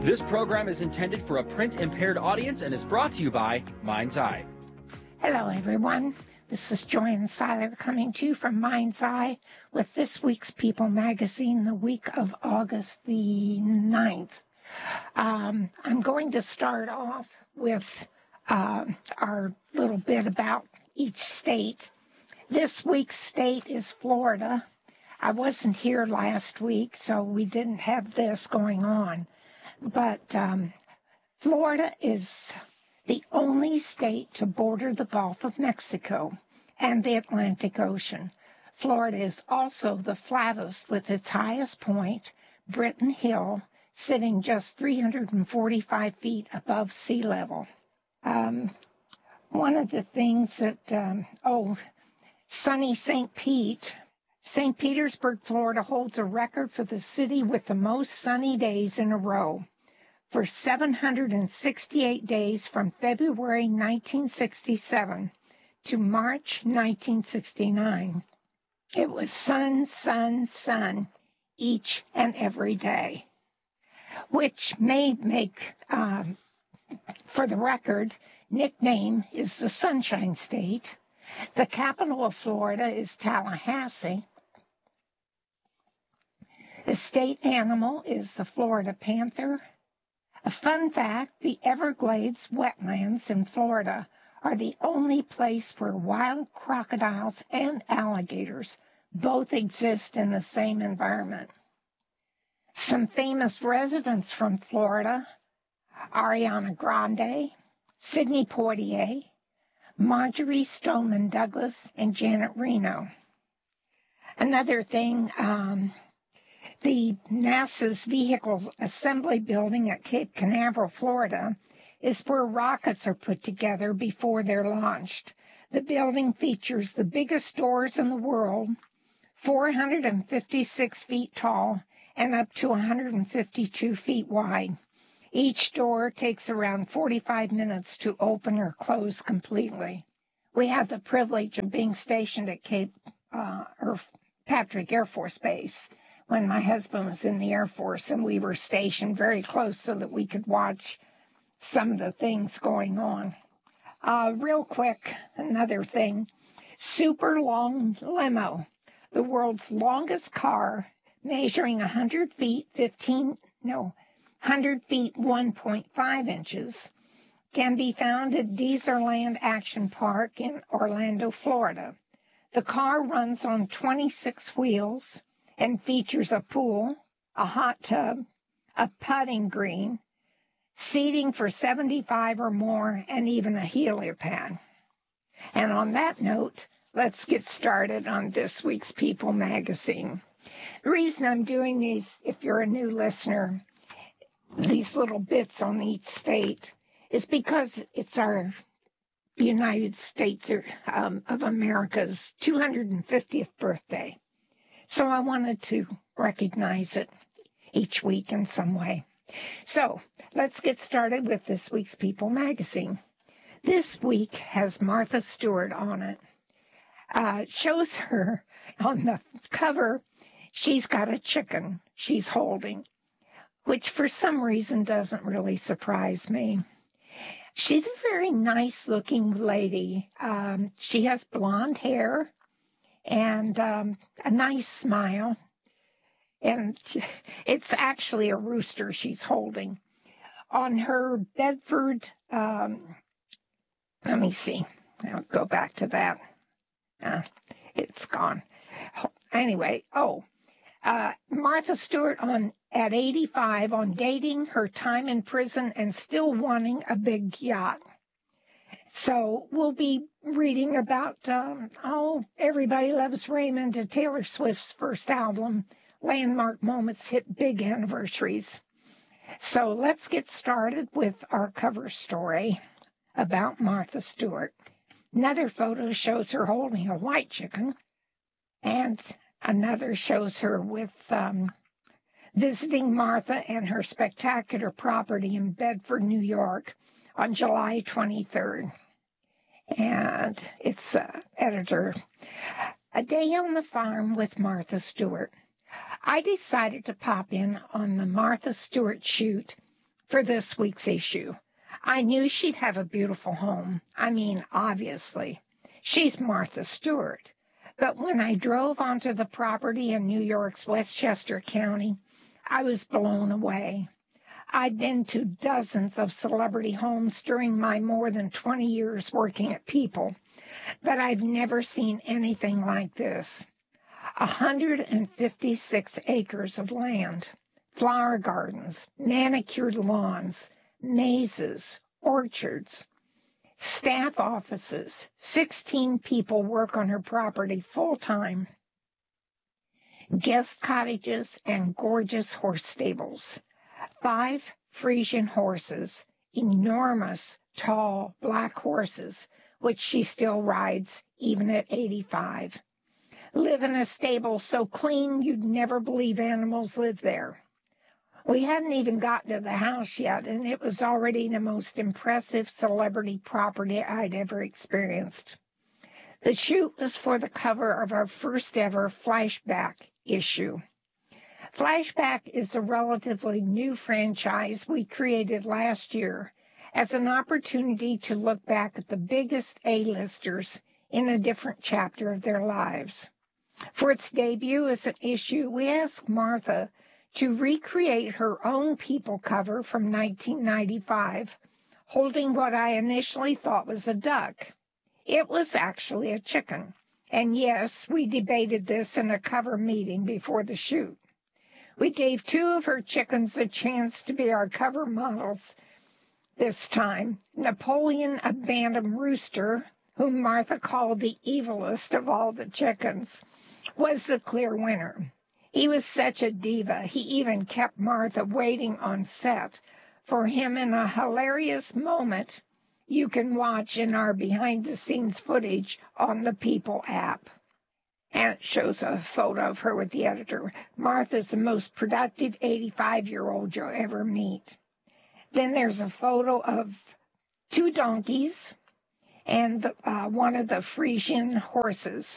This program is intended for a print-impaired audience and is brought to you by Mind's Eye. Hello, everyone. This is Joanne Seiler coming to you from Mind's Eye with this week's People magazine, the week of August the 9th. I'm going to start off with our little bit about each state. This week's state is Florida. I wasn't here last week, so we didn't have this going on. But Florida is the only state to border the Gulf of Mexico and the Atlantic Ocean. Florida is also the flattest with its highest point, Britton Hill, sitting just 345 feet above sea level. One of the things that, sunny St. Pete. St. Petersburg, Florida holds a record for the city with the most sunny days in a row. For 768 days from February 1967 to March 1969, it was sun, sun, sun each and every day, which may make, for the record, nickname is the Sunshine State. The capital of Florida is Tallahassee. The state animal is the Florida panther. A fun fact, the Everglades wetlands in Florida are the only place where wild crocodiles and alligators both exist in the same environment. Some famous residents from Florida, Ariana Grande, Sidney Poitier, Marjorie Stoneman Douglas, and Janet Reno. Another thing, the NASA's Vehicle Assembly Building at Cape Canaveral, Florida, is where rockets are put together before they're launched. The building features the biggest doors in the world, 456 feet tall and up to 152 feet wide. Each door takes around 45 minutes to open or close completely. We have the privilege of being stationed at Patrick Air Force Base when my husband was in the Air Force, and we were stationed very close so that we could watch some of the things going on. Real quick, another thing, super long limo, the world's longest car, measuring 100 feet 100 feet 1.5 inches, can be found at Deezerland Action Park in Orlando, Florida. The car runs on 26 wheels and features a pool, a hot tub, a putting green, seating for 75 or more, and even a helipad. And on that note, let's get started on this week's People magazine. The reason I'm doing these, if you're a new listener, these little bits on each state, is because it's our United States of America's 250th birthday. So I wanted to recognize it each week in some way. So let's get started with this week's People magazine. This week has Martha Stewart on it. Shows her on the cover, she's got a chicken she's holding, which for some reason doesn't really surprise me. She's a very nice-looking lady. She has blonde hair and a nice smile. And it's actually a rooster she's holding. On her Bedford, let me see. I'll go back to that. It's gone. Anyway, Martha Stewart at 85 on dating, her time in prison, and still wanting a big yacht. So we'll be reading about, Everybody Loves Raymond, to Taylor Swift's first album. Landmark moments hit big anniversaries. So let's get started with our cover story about Martha Stewart. Another photo shows her holding a white chicken, and another shows her with visiting Martha and her spectacular property in Bedford, New York on July 23rd. And it's editor, A Day on the Farm with Martha Stewart. I decided to pop in on the Martha Stewart shoot for this week's issue. I knew she'd have a beautiful home. I mean, obviously. She's Martha Stewart. But when I drove onto the property in New York's Westchester County, I was blown away. I'd been to dozens of celebrity homes during my more than 20 years working at People, but I've never seen anything like this. 156 acres of land, flower gardens, manicured lawns, mazes, orchards, staff offices. 16 people work on her property full-time. Guest cottages and gorgeous horse stables. 5 Frisian horses, enormous, tall, black horses, which she still rides even at 85. Live in a stable so clean you'd never believe animals live there. We hadn't even gotten to the house yet, and it was already the most impressive celebrity property I'd ever experienced. The shoot was for the cover of our first ever Flashback issue. Flashback is a relatively new franchise we created last year as an opportunity to look back at the biggest A-listers in a different chapter of their lives. For its debut as an issue, we asked Martha to recreate her own People cover from 1995, holding what I initially thought was a duck. It was actually a chicken. And yes, we debated this in a cover meeting before the shoot. We gave 2 of her chickens a chance to be our cover models this time. Napoleon, a bantam rooster, whom Martha called the evilest of all the chickens, was the clear winner. He was such a diva, he even kept Martha waiting on set for him in a hilarious moment you can watch in our behind-the-scenes footage on the People app. And it shows a photo of her with the editor. Martha's the most productive 85-year-old you'll ever meet. Then there's a photo of 2 donkeys and one of the Frisian horses.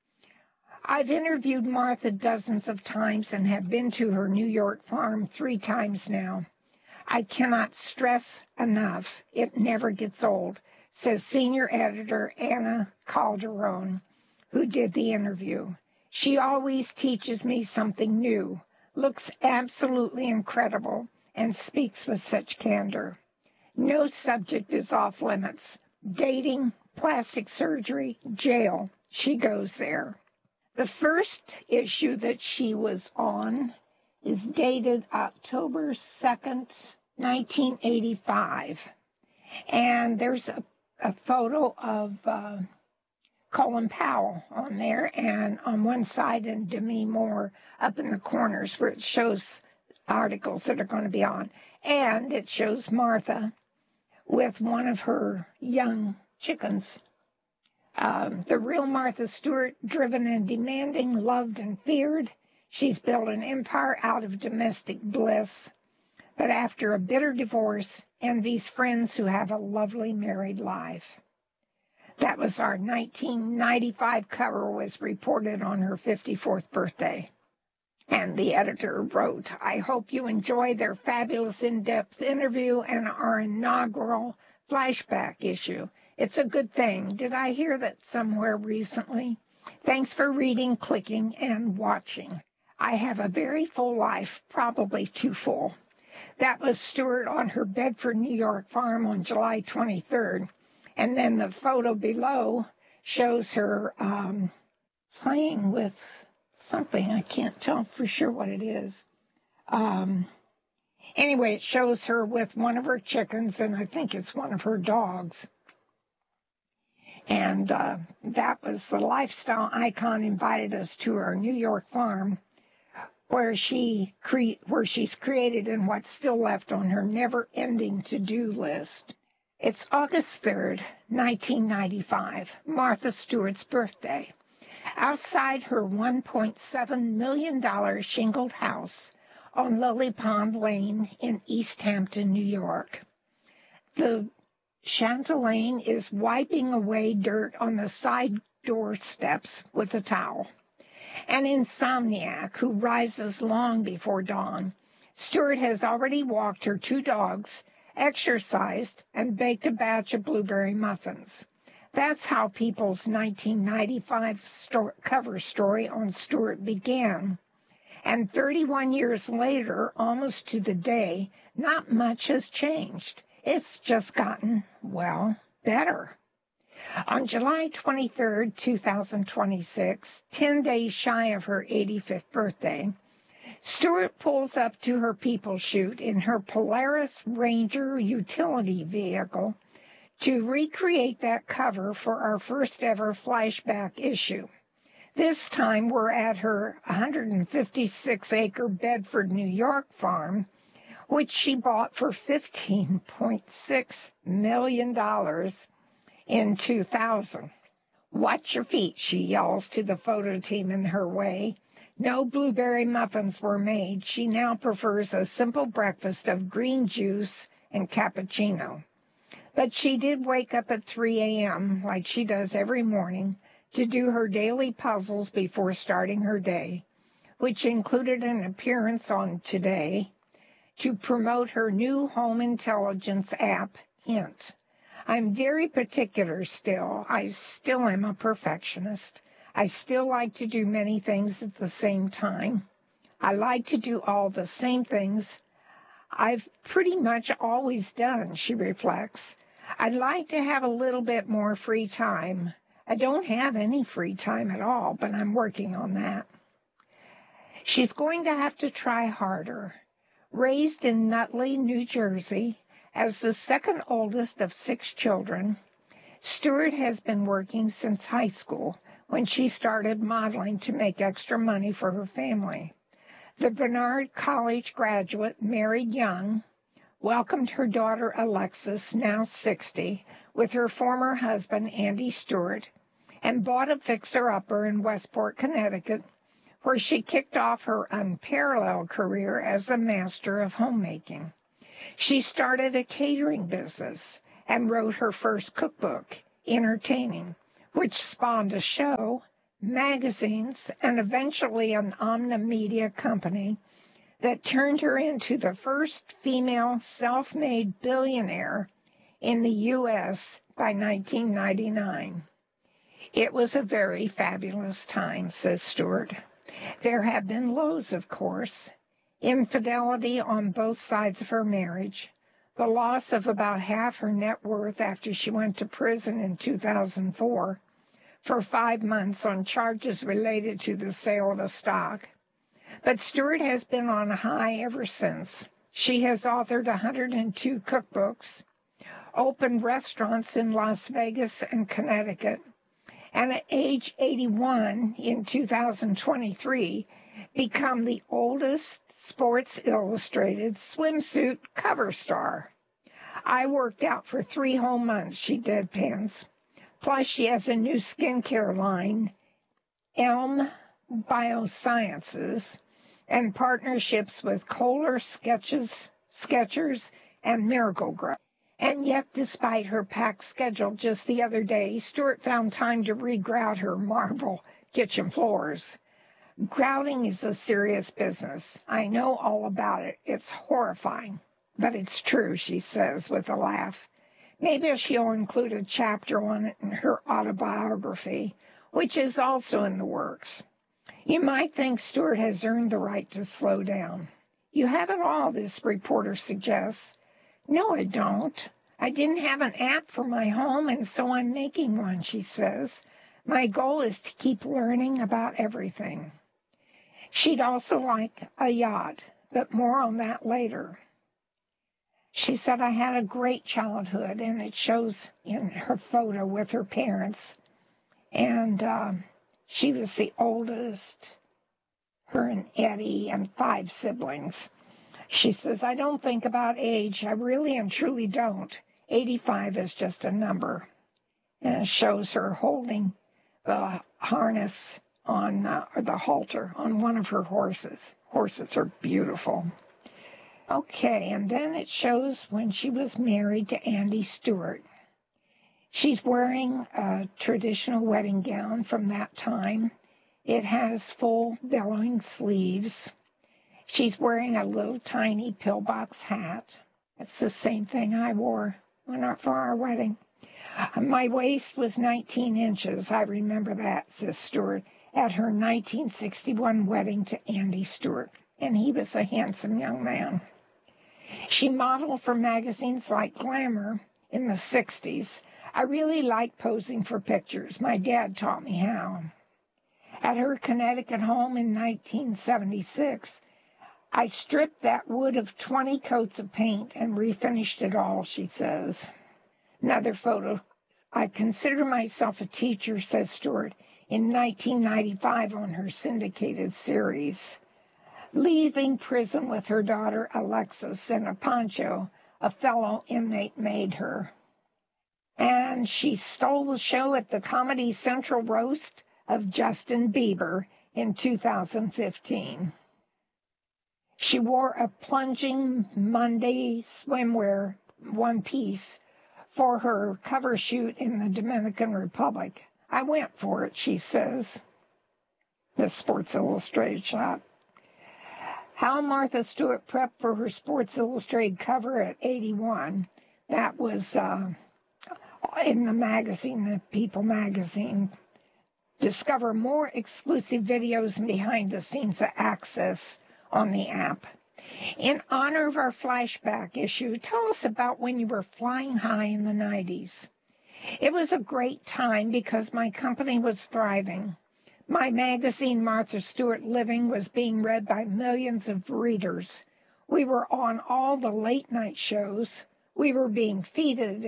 I've interviewed Martha dozens of times and have been to her New York farm 3 times now. I cannot stress enough, it never gets old, says senior editor Anna Calderon, who did the interview. She always teaches me something new, looks absolutely incredible, and speaks with such candor. No subject is off limits. Dating, plastic surgery, jail, she goes there. The first issue that she was on is dated October 2nd, 1985. And there's a photo of Colin Powell on there, and on one side, and Demi Moore up in the corners where it shows articles that are going to be on. And it shows Martha with one of her young chickens. The real Martha Stewart, driven and demanding, loved and feared. She's built an empire out of domestic bliss, but after a bitter divorce, envies friends who have a lovely married life. That was our 1995 cover, was reported on her 54th birthday. And the editor wrote, I hope you enjoy their fabulous in-depth interview and our inaugural Flashback issue. It's a good thing. Did I hear that somewhere recently? Thanks for reading, clicking, and watching. I have a very full life, probably too full. That was Stewart on her Bedford, New York farm on July 23rd. And then the photo below shows her playing with something. I can't tell for sure what it is. Anyway, it shows her with one of her chickens, and I think it's one of her dogs. And that was the lifestyle icon invited us to her New York farm, where she's created and what's still left on her never-ending to-do list. It's August 3rd, 1995, Martha Stewart's birthday. Outside her $1.7 million shingled house on Lily Pond Lane in East Hampton, New York. The Chatelaine is wiping away dirt on the side door steps with a towel. An insomniac who rises long before dawn Stuart has already walked her 2 dogs, exercised, and baked a batch of blueberry muffins. That's how People's 1995 cover story on Stuart began. And 31 years later, almost to the day, not much has changed. It's just gotten, well, better. On July 23, 2026, 10 days shy of her 85th birthday, Stuart pulls up to her people shoot in her Polaris Ranger utility vehicle to recreate that cover for our first ever flashback issue. This time we're at her 156-acre Bedford, New York farm, which she bought for $15.6 million in 2000. "Watch your feet," she yells to the photo team in her way. No blueberry muffins were made. She now prefers a simple breakfast of green juice and cappuccino. But she did wake up at 3 a.m., like she does every morning, to do her daily puzzles before starting her day, which included an appearance on Today to promote her new home intelligence app, Hint. I'm very particular still. I still am a perfectionist. I still like to do many things at the same time. I like to do all the same things I've pretty much always done, she reflects. I'd like to have a little bit more free time. I don't have any free time at all, but I'm working on that. She's going to have to try harder. Raised in Nutley, New Jersey, as the second oldest of 6 children, Stuart has been working since high school, when she started modeling to make extra money for her family. The Barnard College graduate married young, welcomed her daughter Alexis, now 60, with her former husband Andy Stewart, and bought a fixer-upper in Westport, Connecticut, where she kicked off her unparalleled career as a master of homemaking. She started a catering business and wrote her first cookbook, Entertaining, which spawned a show, magazines, and eventually an omnimedia company that turned her into the first female self-made billionaire in the U.S. by 1999. It was a very fabulous time, says Stuart. There have been lows, of course. Infidelity on both sides of her marriage, the loss of about half her net worth after she went to prison in 2004 for 5 months on charges related to the sale of a stock. But Stuart has been on a high ever since. She has authored 102 cookbooks, opened restaurants in Las Vegas and Connecticut, and at age 81 in 2023, become the oldest Sports Illustrated swimsuit cover star. I worked out for 3 whole months, she deadpans. Plus, she has a new skincare line, Elm Biosciences, and partnerships with Kohler Skechers, and Miracle-Gro. And yet, despite her packed schedule just the other day, Stuart found time to regrout her marble kitchen floors. Grouting is a serious business. I know all about it. It's horrifying. But it's true, she says with a laugh. Maybe she'll include a chapter on it in her autobiography, which is also in the works. You might think Stuart has earned the right to slow down. You have it all, this reporter suggests. No, I don't. I didn't have an app for my home, and so I'm making one, she says. My goal is to keep learning about everything. She'd also like a yacht, but more on that later. She said, I had a great childhood, and it shows in her photo with her parents. And she was the oldest, her and Eddie, and 5 siblings. She says, I don't think about age. I really and truly don't. 85 is just a number. And it shows her holding the harness on, or the halter on one of her horses. Horses are beautiful. Okay, and then it shows when she was married to Andy Stewart. She's wearing a traditional wedding gown from that time. It has full billowing sleeves. She's wearing a little tiny pillbox hat. It's the same thing I wore for our wedding. My waist was 19 inches. I remember that, says Stewart, at her 1961 wedding to Andy Stewart. And he was a handsome young man. She modeled for magazines like Glamour in the 60s. I really liked posing for pictures. My dad taught me how. At her Connecticut home in 1976, I stripped that wood of 20 coats of paint and refinished it all, she says. Another photo. I consider myself a teacher, says Stewart, in 1995 on her syndicated series. Leaving prison with her daughter Alexis in a poncho a fellow inmate made her. And she stole the show at the Comedy Central roast of Justin Bieber in 2015. She wore a plunging Monday swimwear one-piece for her cover shoot in the Dominican Republic. I went for it, she says. The Sports Illustrated shot. How Martha Stewart prepped for her Sports Illustrated cover at 81. That was in the magazine, the People magazine. Discover more exclusive videos and behind-the-scenes access on the app. In honor of our flashback issue, tell us about when you were flying high in the 90s. It was a great time because my company was thriving. My magazine, Martha Stewart Living, was being read by millions of readers. We were on all the late-night shows. We were being feted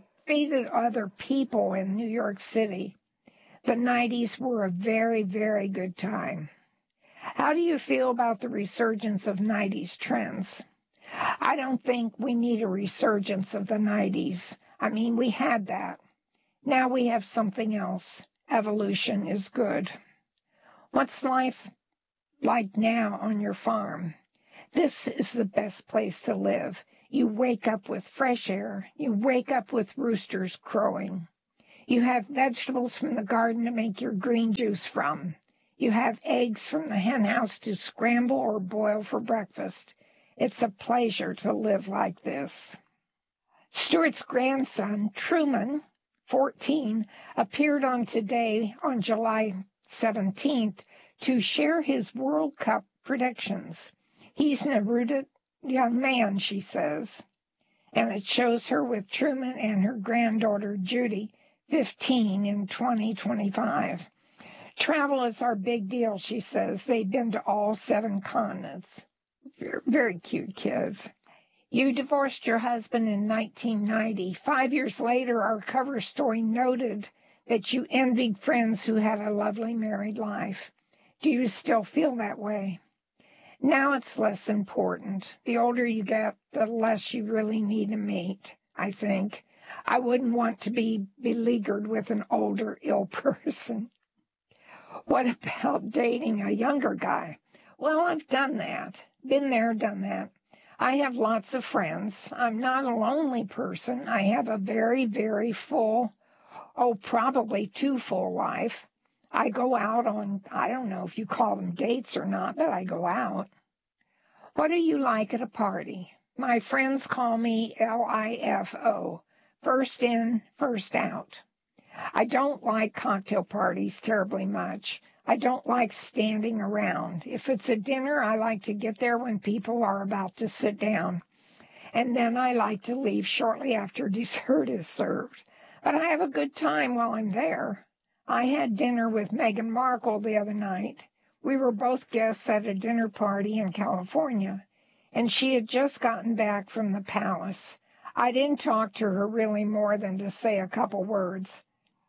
other people in New York City. The 90s were a very, very good time. How do you feel about the resurgence of 90s trends? I don't think we need a resurgence of the 90s. I mean, we had that. Now we have something else. Evolution is good. What's life like now on your farm? This is the best place to live. You wake up with fresh air. You wake up with roosters crowing. You have vegetables from the garden to make your green juice from. You have eggs from the hen house to scramble or boil for breakfast. It's a pleasure to live like this. Stewart's grandson, Truman, 14, appeared on Today on July 17th to share his World Cup predictions. He's an erudite young man, she says, and it shows her with Truman and her granddaughter, Judy, 15, in 2025. Travel is our big deal, she says. They've been to all 7 continents. Very cute kids. You divorced your husband in 1990. 5 years later, our cover story noted that you envied friends who had a lovely married life. Do you still feel that way? Now it's less important. The older you get, the less you really need a mate, I think. I wouldn't want to be beleaguered with an older, ill person. What about dating a younger guy? Well, I've done that. Been there, done that. I have lots of friends. I'm not a lonely person. I have a very, very full, probably too full life. I go out on, I don't know if you call them dates or not, but I go out. What do you like at a party? My friends call me LIFO, first in, first out. I don't like cocktail parties terribly much. I don't like standing around. If it's a dinner, I like to get there when people are about to sit down. And then I like to leave shortly after dessert is served. But I have a good time while I'm there. I had dinner with Meghan Markle the other night. We were both guests at a dinner party in California, and she had just gotten back from the palace. I didn't talk to her really more than to say a couple words.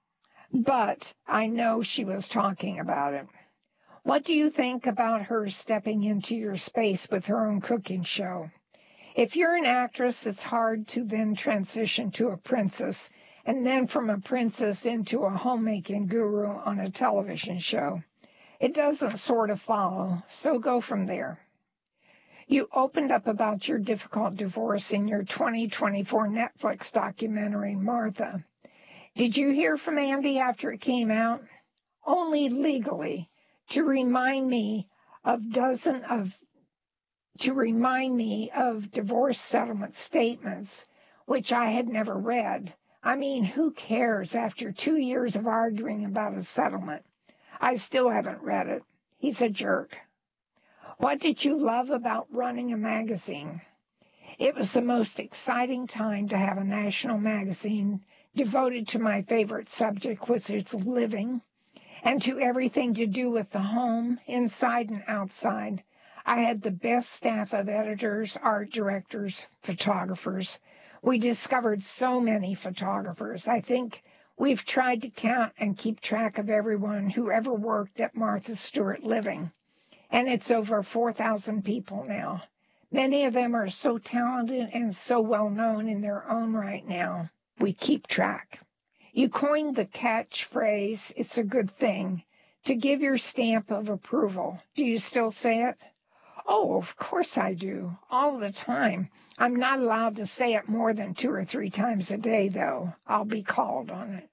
But I know she was talking about it. What do you think about her stepping into your space with her own cooking show? If you're an actress, it's hard to then transition to a princess, and then from a princess into a homemaking guru on a television show. It doesn't sort of follow, so go from there. You opened up about your difficult divorce in your 2024 Netflix documentary, Martha. Did you hear from Andy after it came out? Only legally, to remind me of dozens of to remind me of divorce settlement statements, which I had never read. I mean, who cares after 2 years of arguing about a settlement? I still haven't read it. He's a jerk. What did you love about running a magazine? It was the most exciting time to have a national magazine devoted to my favorite subject, which is living, and to everything to do with the home, inside and outside. I had the best staff of editors, art directors, photographers. We discovered so many photographers. I think we've tried to count and keep track of everyone who ever worked at Martha Stewart Living, and it's over 4,000 people now. Many of them are so talented and so well known in their own right now. We keep track. You coined the catchphrase, "It's a good thing," to give your stamp of approval. Do you still say it? Oh, of course I do, all the time. I'm not allowed to say it more than 2 or 3 times a day, though. I'll be called on it.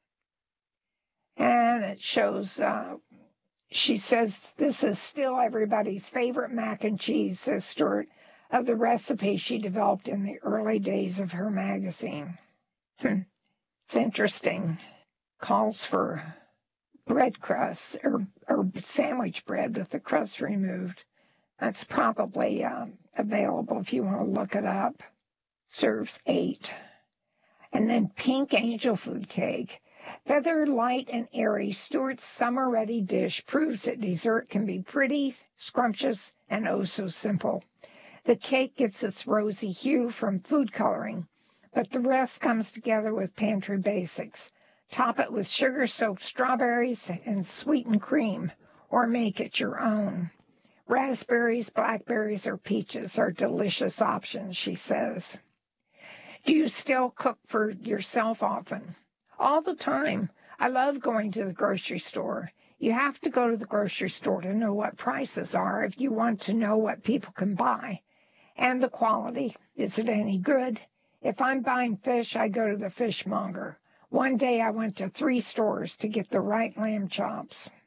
And it shows, she says, this is still everybody's favorite mac and cheese, says Stewart, of the recipe she developed in the early days of her magazine. It's interesting. Calls for bread crust or sandwich bread with the crust removed. That's probably available if you want to look it up. Serves 8. And then pink angel food cake. Feathered, light, and airy, Stewart's summer-ready dish proves that dessert can be pretty, scrumptious, and oh so simple. The cake gets its rosy hue from food coloring, but the rest comes together with pantry basics. Top it with sugar-soaked strawberries and sweetened cream, or make it your own. Raspberries, blackberries, or peaches are delicious options, she says. Do you still cook for yourself often? All the time. I love going to the grocery store. You have to go to the grocery store to know what prices are if you want to know what people can buy. And the quality. Is it any good? If I'm buying fish, I go to the fishmonger. One day I went to 3 stores to get the right lamb chops.